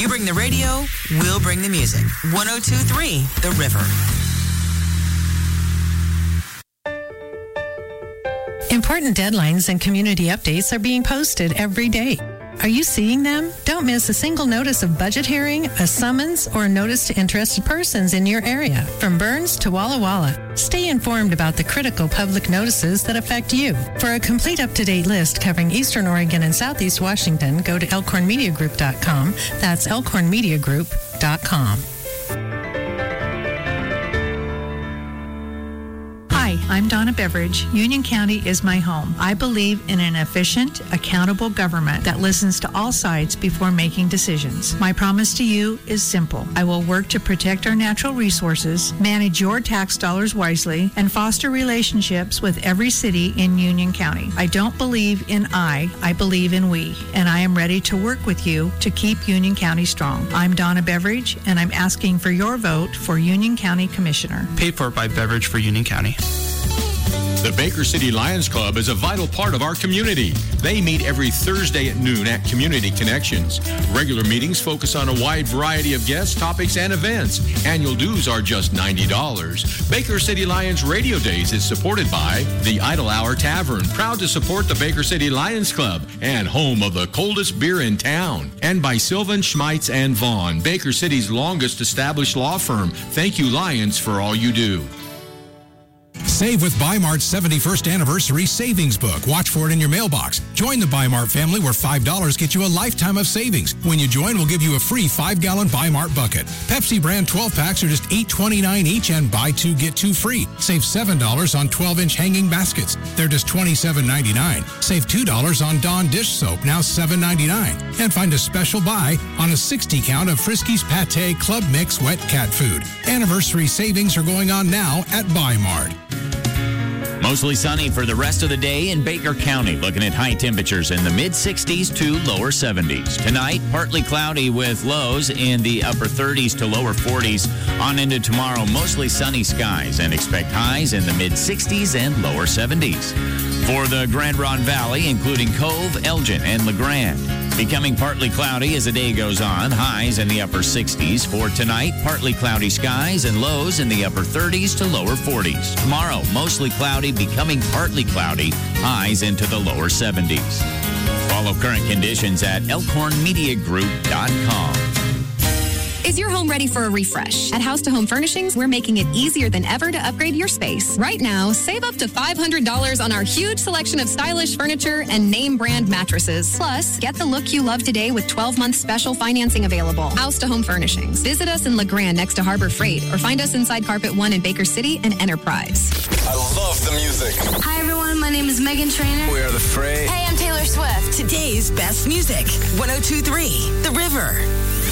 You bring the radio, we'll bring the music. 102.3 The River. Important deadlines and community updates are being posted every day. Are you seeing them? Don't miss a single notice of budget hearing, a summons, or a notice to interested persons in your area, from Burns to Walla Walla. Stay informed about the critical public notices that affect you. For a complete up-to-date list covering Eastern Oregon and Southeast Washington, go to elkhornmediagroup.com. That's elkhornmediagroup.com. Hi, I'm Donna Beveridge. Union County is my home. I believe in an efficient, accountable government that listens to all sides before making decisions. My promise to you is simple. I will work to protect our natural resources, manage your tax dollars wisely, and foster relationships with every city in Union County. I don't believe in I believe in we, and I am ready to work with you to keep Union County strong. I'm Donna Beveridge, and I'm asking for your vote for Union County Commissioner. Paid for by Beveridge for Union County. The Baker City Lions Club is a vital part of our community. They meet every Thursday at noon at Community Connections. Regular meetings focus on a wide variety of guests, topics, and events. Annual dues are just $90. Baker City Lions Radio Days is supported by the Idle Hour Tavern, proud to support the Baker City Lions Club and home of the coldest beer in town. And by Sylvan, Schmeitz, and Vaughn, Baker City's longest established law firm. Thank you, Lions, for all you do. Save with Bi-Mart's 71st Anniversary Savings Book. Watch for it in your mailbox. Join the Bi-Mart family where $5 gets you a lifetime of savings. When you join, we'll give you a free 5-gallon Bi-Mart bucket. Pepsi brand 12-packs are just $8.29 each and buy 2, get 2 free. Save $7 on 12-inch hanging baskets. They're just $27.99. Save $2 on Dawn dish soap, now $7.99. And find a special buy on a 60-count of Friskies Pâté Club Mix wet cat food. Anniversary savings are going on now at Bi-Mart. Mostly sunny for the rest of the day in Baker County. Looking at high temperatures in the mid-60s to lower 70s. Tonight, partly cloudy with lows in the upper 30s to lower 40s. On into tomorrow, mostly sunny skies and expect highs in the mid-60s and lower 70s. For the Grand Ronde Valley, including Cove, Elgin, and LeGrand. Becoming partly cloudy as the day goes on. Highs in the upper 60s. For tonight, partly cloudy skies and lows in the upper 30s to lower 40s. Tomorrow, mostly cloudy, becoming partly cloudy. Highs into the lower 70s. Follow current conditions at elkhornmediagroup.com. Is your home ready for a refresh? At House to Home Furnishings, we're making it easier than ever to upgrade your space. Right now, save up to $500 on our huge selection of stylish furniture and name brand mattresses. Plus, get the look you love today with 12-month special financing available. House to Home Furnishings. Visit us in LeGrand next to Harbor Freight or find us inside Carpet One in Baker City and Enterprise. I love the music. Hi, everyone. My name is Megan Trainor. We are The Fray. Hey, I'm Taylor Swift. Today's best music. 102.3 The River.